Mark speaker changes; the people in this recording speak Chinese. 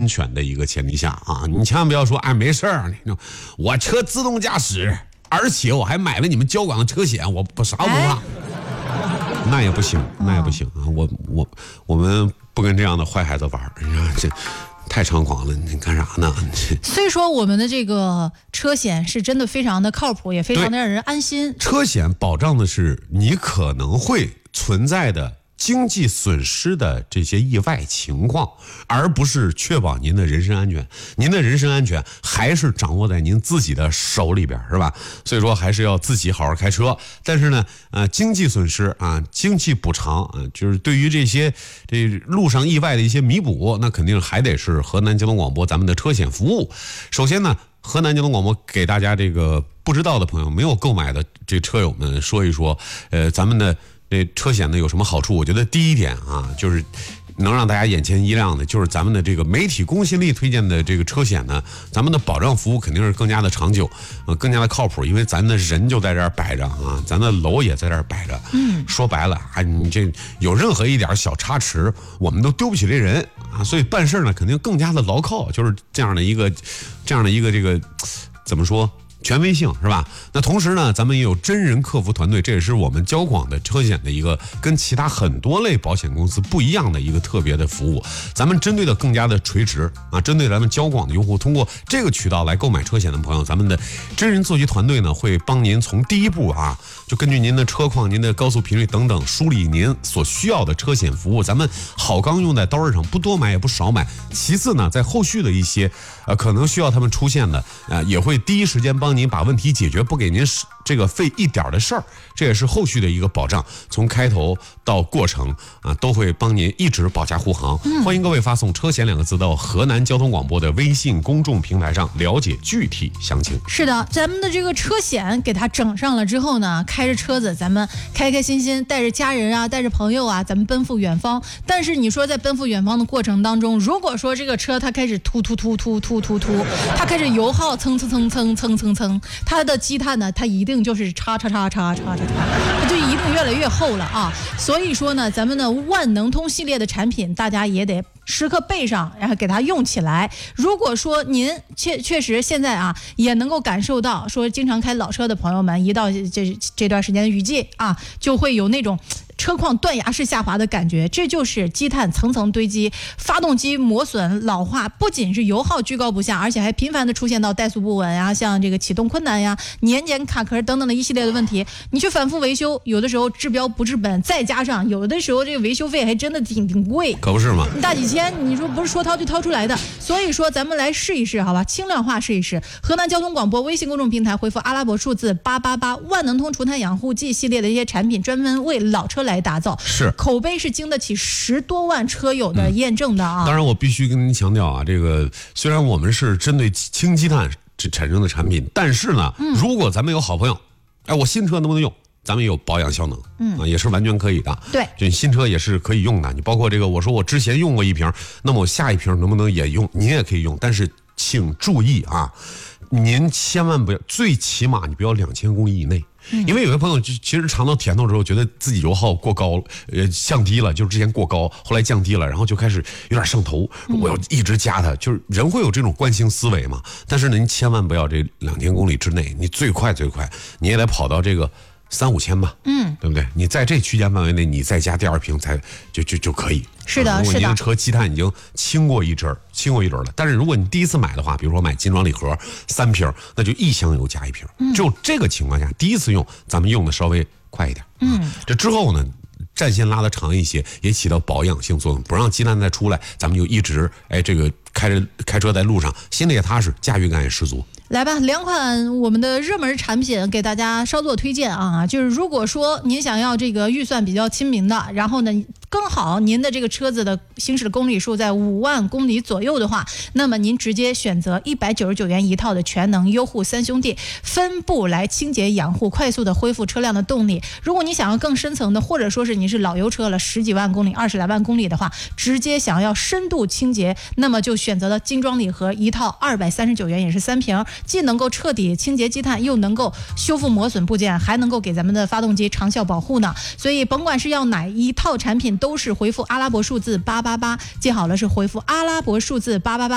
Speaker 1: 全的一个前提下啊，你千万不要说哎没事儿，我车自动驾驶，而且我还买了你们交广的车险，我啥不怕。那也不行，那也不行啊！我们不跟这样的坏孩子玩，这太猖狂了！你干啥呢？
Speaker 2: 所以说，我们的这个车险是真的非常的靠谱，也非常的让人安心。
Speaker 1: 车险保障的是你可能会存在的经济损失的这些意外情况，而不是确保您的人身安全。您的人身安全还是掌握在您自己的手里边，是吧？所以说还是要自己好好开车。但是呢，经济损失啊，经济补偿啊，就是对于这路上意外的一些弥补，那肯定还得是河南交通广播咱们的车险服务。首先呢，河南交通广播给大家这个不知道的朋友、没有购买的这车友们说一说，咱们的这车险呢有什么好处？我觉得第一点啊，就是能让大家眼前一亮的，就是咱们的这个媒体公信力推荐的这个车险呢，咱们的保障服务肯定是更加的长久，更加的靠谱，因为咱的人就在这儿摆着啊，咱的楼也在这儿摆着。说白了啊，你这有任何一点小差池，我们都丢不起这人啊，所以办事呢肯定更加的牢靠，就是这样的一个这个怎么说？权威性是吧？那同时呢，咱们也有真人客服团队，这也是我们交广的车险的一个跟其他很多类保险公司不一样的一个特别的服务。咱们针对的更加的垂直啊，针对咱们交广的用户，通过这个渠道来购买车险的朋友，咱们的真人座机团队呢，会帮您从第一步啊，就根据您的车况、您的高速频率等等，梳理您所需要的车险服务。咱们好钢用在刀刃上，不多买也不少买。其次呢，在后续的一些可能需要他们出现的也会第一时间帮您把问题解决，不给您这个费一点的事儿，这也是后续的一个保障。从开头到过程啊，都会帮您一直保驾护航。欢迎各位发送车险2个字到河南交通广播的微信公众平台上了解具体详情。
Speaker 2: 是的，咱们的这个车险给它整上了之后呢，开着车子咱们开开心心带着家人啊，带着朋友啊，咱们奔赴远方。但是你说在奔赴远方的过程当中，如果说这个车它开始突，它开始油耗蹭，它的积碳呢，它一定就是它就一定越来越厚了啊。所以说呢，咱们的万能通系列的产品，大家也得时刻备上，然后给它用起来。如果说您确实现在啊，也能够感受到，说经常开老车的朋友们，一到这段时间的雨季啊，就会有那种车况断崖式下滑的感觉，这就是积碳层层堆积，发动机磨损老化，不仅是油耗居高不下，而且还频繁的出现到怠速不稳啊，像这个启动困难呀、年检卡壳等等的一系列的问题。你去反复维修，有的时候治标不治本，再加上有的时候这个维修费还真的挺贵，
Speaker 1: 可不是吗？
Speaker 2: 大几千，你说不是说掏就掏出来的。所以说咱们来试一试，好吧，轻量化试一试。河南交通广播微信公众平台回复阿拉伯数字888，万能通除碳养护剂系列的一些产品，专门为老车来打造，
Speaker 1: 是
Speaker 2: 口碑是经得起10多万车友的验证的啊。
Speaker 1: 当然我必须跟您强调啊，这个虽然我们是针对氢积碳产生的产品，但是呢，如果咱们有好朋友，哎，我新车能不能用？咱们也有保养效能，也是完全可以的。
Speaker 2: 对，
Speaker 1: 就新车也是可以用的。你包括这个，我说我之前用过一瓶，那么我下一瓶能不能也用？您也可以用，但是请注意啊，您千万不要，最起码你不要2000公里以内。因为有些朋友其实尝到甜头之后，觉得自己油耗过高，降低了，就是之前过高，后来降低了，然后就开始有点上头，我要一直加它，就是人会有这种惯性思维嘛。但是呢，您千万不要这2000公里之内，你最快你也得跑到这个3、5千吧，对不对？你在这区间范围内，你再加第2瓶才就可以。
Speaker 2: 是的，
Speaker 1: 如果您的车积碳已经清过一轮了，但是如果你第一次买的话，比如说买金装礼盒3瓶，那就1箱油加1瓶。只有这个情况下，第一次用咱们用的稍微快一点。这之后呢，战线拉得长一些，也起到保养性作用，不让积碳再出来，咱们就一直这个开车在路上，心里也踏实，驾驭感也十足。
Speaker 2: 来吧，2款我们的热门产品给大家稍作推荐啊，就是如果说您想要这个预算比较亲民的，然后呢刚好您的这个车子的行驶的公里数在5万公里左右的话，那么您直接选择199元一套的全能优护3兄弟，分步来清洁养护，快速的恢复车辆的动力。如果你想要更深层的，或者说是你是老油车了，10几万公里、20来万公里的话，直接想要深度清洁，那么就选择了精装礼盒一套239元，也是3瓶，既能够彻底清洁积碳，又能够修复磨损部件，还能够给咱们的发动机长效保护呢。所以甭管是要哪一套产品，都是回复阿拉伯数字888，记好了，是回复阿拉伯数字888。